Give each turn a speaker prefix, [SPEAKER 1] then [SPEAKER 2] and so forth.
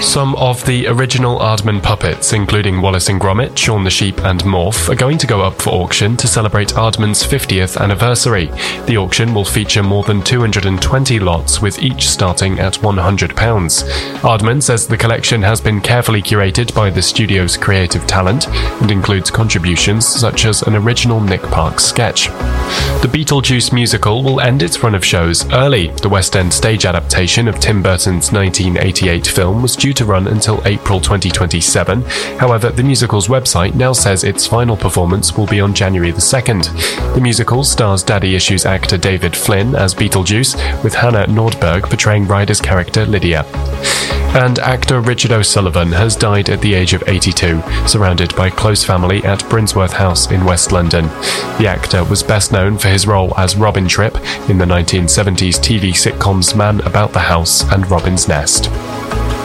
[SPEAKER 1] Some of the original Aardman puppets, including Wallace and Gromit, Shaun the Sheep and Morph, are going to go up for auction to celebrate Aardman's 50th anniversary. The auction will feature more than 220 lots, with each starting at £100. Aardman says the collection has been carefully curated by the studio's creative talent and includes contributions such as an original Nick Park sketch. The Beetlejuice musical will end its run of shows early. The West End stage adaptation of Tim Burton's 1988 film was due to run until April 2027. However, the musical's website now says its final performance will be on January the 2nd. The musical stars Daddy Issues actor David Flynn as Beetlejuice, with Hannah Nordberg portraying Ryder's character Lydia. And actor Richard O'Sullivan has died at the age of 82, surrounded by close family at Brinsworth House in West London. The actor was best known for his role as Robin Tripp in the 1970s TV sitcoms Man About the House and Robin's Nest.